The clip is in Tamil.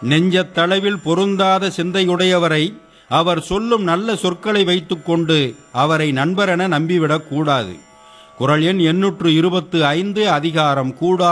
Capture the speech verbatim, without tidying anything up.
நெஞ்சத்தளவில் பொருந்தாத சிந்தையுடையவரை அவர் சொல்லும் நல்ல சொற்களை வைத்துக்கொண்டு அவரை நண்பரென நம்பிவிடக் கூடாது. குறள் எண் எண்ணூற்று இருபத்து ஐந்து, அதிகாரம் கூடா